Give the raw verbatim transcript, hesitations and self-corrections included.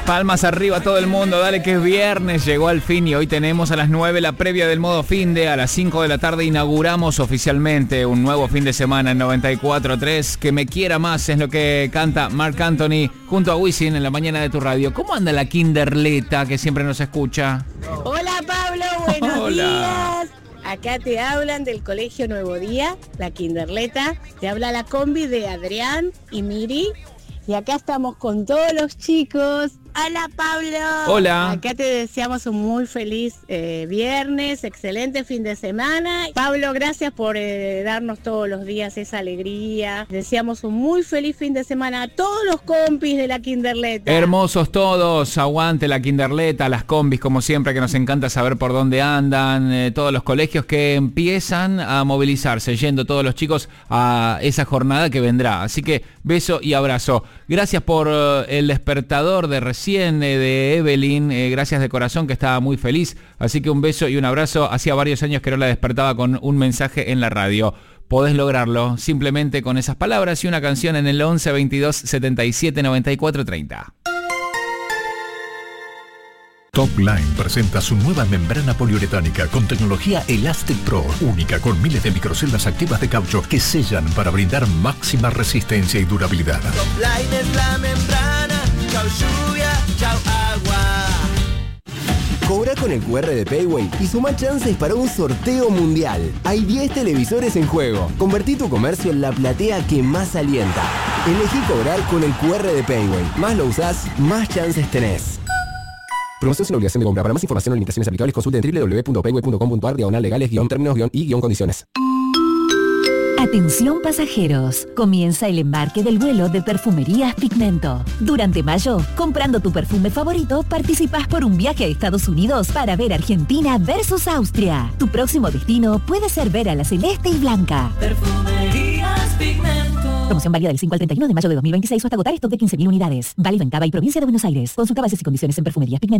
Palmas arriba todo el mundo, dale que es viernes, llegó al fin y hoy tenemos a las nueve la previa del modo finde, a las cinco de la tarde inauguramos oficialmente un nuevo fin de semana en noventa y cuatro tres, que me quiera más es lo que canta Marc Anthony junto a Wisin en la mañana de tu radio. ¿Cómo anda la kinderleta que siempre nos escucha? Hola Pablo, buenos Hola. días. Acá te hablan del Colegio Nuevo Día, la kinderleta, te habla la combi de Adrián y Miri. Y acá estamos con todos los chicos. Hola Pablo. Hola. Acá te deseamos un muy feliz eh, viernes, excelente fin de semana. Pablo, gracias por eh, darnos todos los días esa alegría. Deseamos un muy feliz fin de semana a todos los compis de la kinderleta. Hermosos todos, aguante la kinderleta, las combis como siempre, que nos encanta saber por dónde andan, eh, todos los colegios que empiezan a movilizarse, yendo todos los chicos a esa jornada que vendrá. Así que beso y abrazo. Gracias por eh, el despertador de recién eh, de Evelyn, eh, gracias de corazón, que estaba muy feliz. Así que un beso y un abrazo. Hacía varios años que no la despertaba con un mensaje en la radio. Podés lograrlo simplemente con esas palabras y una canción en el once veintidós setenta y siete noventa y cuatro treinta. Topline presenta su nueva membrana poliuretánica con tecnología Elastic Pro, única con miles de microceldas activas de caucho que sellan para brindar máxima resistencia y durabilidad. Topline es la membrana, chau lluvia, chau agua. Cobra con el cu erre de Payway y suma chances para un sorteo mundial. Hay diez televisores en juego. Convertí tu comercio en la platea que más alienta. Elegí cobrar con el cu erre de Payway. Más lo usás, más chances tenés. Promoción sin obligación de compra. Para más información o limitaciones aplicables, consulte en doble u doble u doble u punto payway punto com punto a r diagonal legales guión términos guión y guión condiciones. Atención pasajeros, comienza el embarque del vuelo de Perfumerías Pigmento. Durante mayo, comprando tu perfume favorito, participas por un viaje a Estados Unidos para ver Argentina versus Austria. Tu próximo destino puede ser ver a la celeste y blanca. Perfumerías Pigmento. Promoción válida del cinco al treinta y uno de mayo de dos mil veintiséis o hasta agotar stock de quince mil unidades. Válido en Cava y provincia de Buenos Aires. Consulta bases y condiciones en Perfumerías Pigmento.